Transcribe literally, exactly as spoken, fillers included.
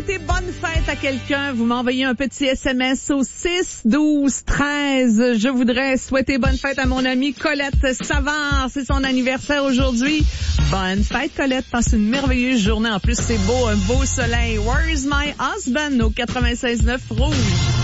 souhaiter bonne fête à quelqu'un, vous m'envoyez un petit S M S au six douze treize. Je voudrais souhaiter bonne fête à mon amie Colette Savard. C'est son anniversaire aujourd'hui. Bonne fête, Colette. Passe une merveilleuse journée. En plus, c'est beau, un beau soleil. Where's my husband au quatre-vingt-seize neuf Rouge.